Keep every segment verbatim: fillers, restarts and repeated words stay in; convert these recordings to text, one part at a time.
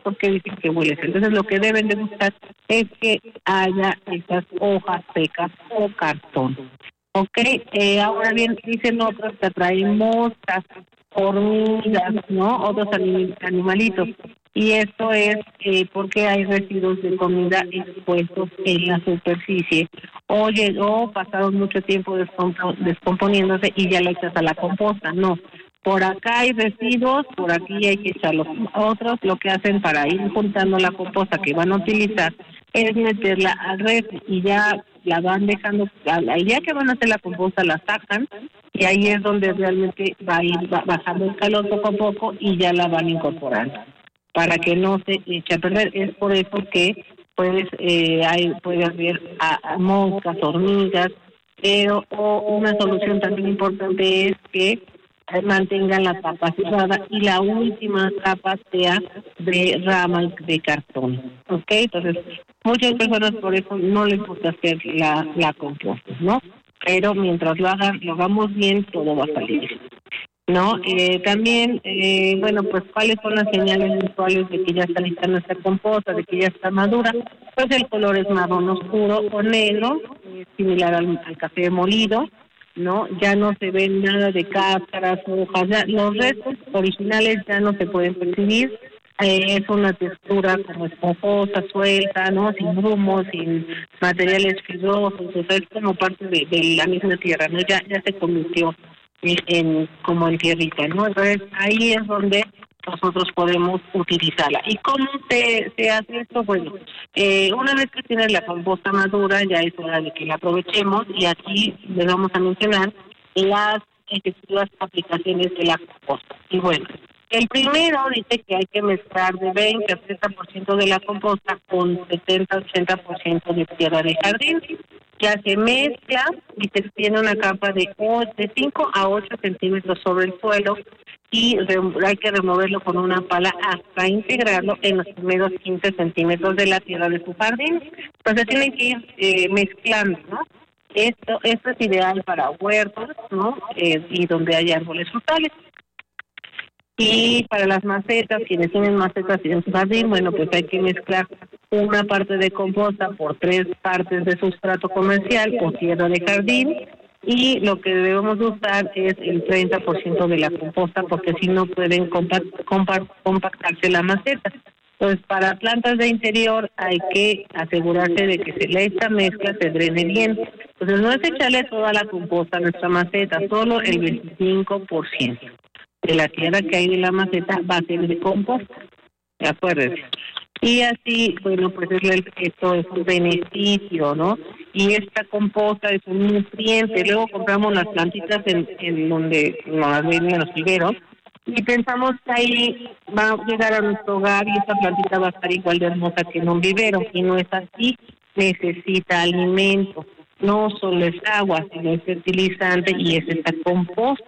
porque dicen que huele. Entonces lo que deben de buscar es que haya esas hojas secas o cartón. Ok, eh, ahora bien, dicen otros que atraen moscas, hormigas, ¿no? Otros anim- animalitos. Y esto es eh, porque hay residuos de comida expuestos en la superficie. O llegó, pasaron mucho tiempo descompo- descomponiéndose y ya lo echas a la composta. No, por acá hay residuos, por aquí hay que echarlos. Otros lo que hacen para ir juntando la composta que van a utilizar es meterla al refri y ya la van dejando, ya que van a hacer la composta la sacan y ahí es donde realmente va a ir bajando el calor poco a poco y ya la van incorporando para que no se eche a perder. Es por eso que pues eh, hay puede haber a, a moscas, hormigas, pero o una solución también importante es que mantengan la tapa cerrada y la última capa sea de rama de cartón, ¿ok? Entonces, muchas personas por eso no les gusta hacer la, la composta, ¿no? Pero mientras lo hagan, lo hagamos bien, todo va a salir, ¿no? Eh, también, eh, bueno, pues, ¿cuáles son las señales visuales de que ya está lista nuestra composta, de que ya está madura? Pues el color es marrón oscuro o negro, eh, similar al, al café molido, ¿no? Ya no se ve nada de cáscaras, hojas, ya los restos originales ya no se pueden percibir. Eh, es una textura como esponjosa, suelta, ¿no? Sin grumo, sin materiales fibrosos, o sea, es como parte de, de la misma tierra, ¿no? Ya, ya se convirtió en, en como en tierrita, ¿no? Entonces ahí es donde nosotros podemos utilizarla. ¿Y cómo se, se hace esto? Bueno, eh, una vez que tienes la composta madura, ya es hora de que la aprovechemos y aquí les vamos a mencionar las efectivas aplicaciones de la composta. Y bueno, el primero dice que hay que mezclar de veinte a treinta por ciento de la composta con setenta a ochenta por ciento de tierra de jardín. Ya se mezcla y se tiene una capa de, de cinco a ocho centímetros sobre el suelo y re, hay que removerlo con una pala hasta integrarlo en los primeros quince centímetros de la tierra de su jardín. Entonces tienen que ir eh, mezclando, ¿no? Esto, esto es ideal para huertos, ¿no? Eh, y donde hay árboles frutales. Y para las macetas, quienes tienen macetas en su jardín, bueno, pues hay que mezclar una parte de composta por tres partes de sustrato comercial o tierra de jardín, y lo que debemos usar es el treinta por ciento de la composta, porque si no pueden compact, compact, compactarse la maceta. Entonces, para plantas de interior hay que asegurarse de que se le esta mezcla se drene bien. Entonces, no es echarle toda la composta a nuestra maceta, solo el veinticinco por ciento de la tierra que hay en la maceta va a ser de composta, ¿de acuerdo? Y así, bueno, pues es el, esto es un beneficio, ¿no? Y esta composta es un nutriente. Luego compramos las plantitas en, en donde nos las venden en los viveros y pensamos que ahí va a llegar a nuestro hogar y esta plantita va a estar igual de hermosa que en un vivero, y no es así. Necesita alimento, no solo es agua, sino es fertilizante y es esta composta.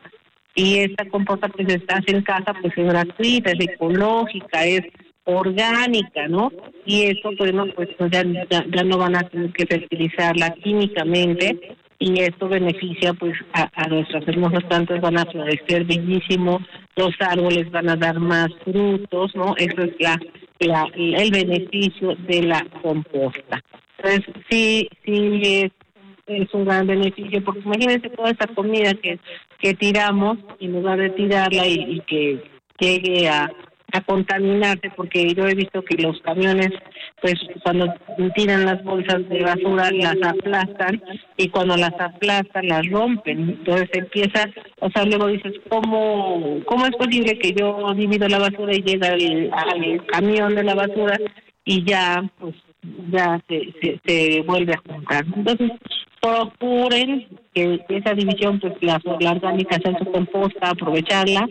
Y esta composta que se hace en casa pues es gratuita, es ecológica, es orgánica, ¿no? Y eso, bueno, pues ya, ya, ya no van a tener que fertilizarla químicamente, y esto beneficia pues a, a nuestras hermosas plantas, van a florecer bellísimo, los árboles van a dar más frutos, ¿no? Eso es la, la el beneficio de la composta. Entonces, sí, sí es es un gran beneficio, porque imagínense toda esa comida que que tiramos, en lugar de tirarla y, y que llegue a, a contaminarse, porque yo he visto que los camiones, pues cuando tiran las bolsas de basura, las aplastan, y cuando las aplastan, las rompen. Entonces empieza, o sea, luego dices, ¿cómo, cómo es posible que yo divido la basura y llega al, al camión de la basura y ya, pues, ya se, se, se vuelve a juntar? Entonces, procuren que esa división, pues la, la orgánica sea en su composta, aprovecharla,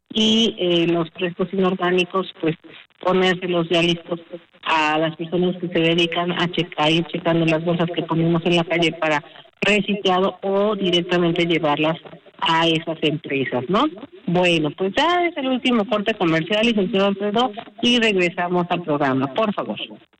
y eh, los restos inorgánicos, pues ponérselos ya listos a las personas que se dedican a checar, ir checando las bolsas que ponemos en la calle para reciclado, o directamente llevarlas a esas empresas, ¿no? Bueno, pues ya es el último corte comercial, licenciado Alfredo, y regresamos al programa, por favor.